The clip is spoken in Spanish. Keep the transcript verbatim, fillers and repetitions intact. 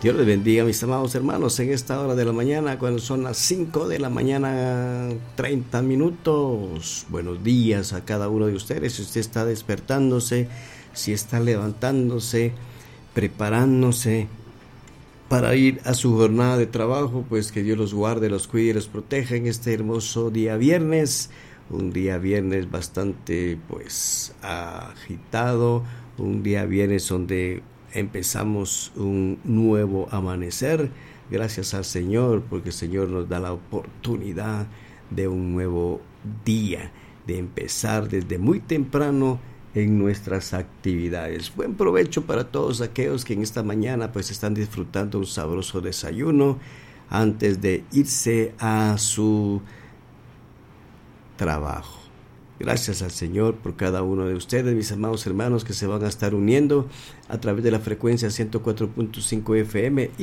Dios les bendiga, mis amados hermanos, en esta hora de la mañana, cuando son las cinco de la mañana, treinta minutos. Buenos días a cada uno de ustedes. Si usted está despertándose, si está levantándose, preparándose para ir a su jornada de trabajo, pues que Dios los guarde, los cuide y los proteja en este hermoso día viernes. Un día viernes bastante, pues, agitado. Un día viernes donde empezamos un nuevo amanecer, gracias al Señor, porque el Señor nos da la oportunidad de un nuevo día, de empezar desde muy temprano en nuestras actividades. Buen provecho para todos aquellos que en esta mañana pues están disfrutando un sabroso desayuno antes de irse a su trabajo. Gracias al Señor por cada uno de ustedes, mis amados hermanos, que se van a estar uniendo a través de la frecuencia ciento cuatro punto cinco F M